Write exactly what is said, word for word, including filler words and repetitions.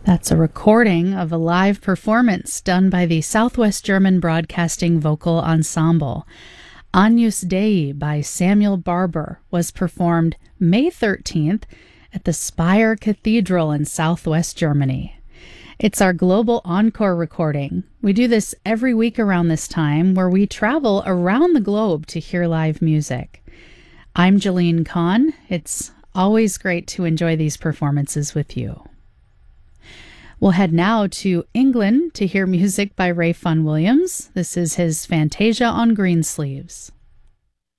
That's a recording of a live performance done by the Southwest German Broadcasting Vocal Ensemble. Agnus Dei by Samuel Barber was performed May thirteenth at the Speyer Cathedral in Southwest Germany. It's our global encore recording. We do this every week around this time, where we travel around the globe to hear live music. I'm Jalene Kahn. It's always great to enjoy these performances with you. We'll head now to England to hear music by Ray Vaughan Williams. This is his Fantasia on Greensleeves.